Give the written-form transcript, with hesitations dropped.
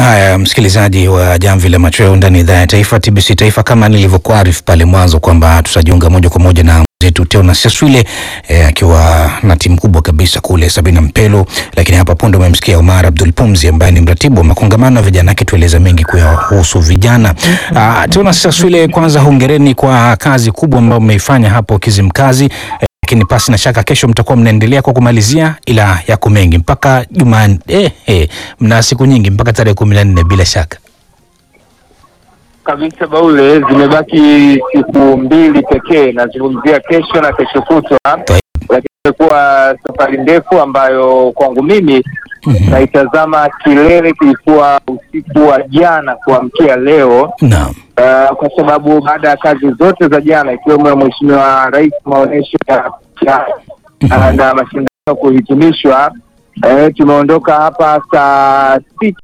Haya, msikilizaji wa Jamvi la Machweo ndani ya idhaa ya Taifa TBC Taifa, kama nilivyokuarifu pale mwanzo kwamba tutajiunga moja kwa moja na mwenzetu Teona Seswile akiwa na timu kubwa kabisa kule Sabina Mpelo, lakini hapa punde umemsikia Omar Abdul Pumzi ambaye ni mratibu wa makongamano ya vijana, akitueleza mengi kuhusu vijana. Teona Seswile, kwanza hongereni kwa kazi kubwa ambayo mmeifanya hapo Kizimkazi. Lakini pasi na shaka kesho mtakuwa mnaendelea kwa kumalizia, ila yako mengi mpaka Jumanne. Mna siku nyingi mpaka tarehe 14 bila shaka. Kabisa Baule, zimebaki siku 2 pekee, nazungumzia kesho na kesho kutwa. Lakini imekuwa safari ndefu ambayo kwangu mimi naitazama kilele kilikuwa usiku wa jana kuamkia leo. Naam. Kwa sababu baada ya kazi zote za jana, ikiwemo ya Mheshimiwa Rais, maonesho na mashindano kuhitimishwa, tumeondoka hapa saa 6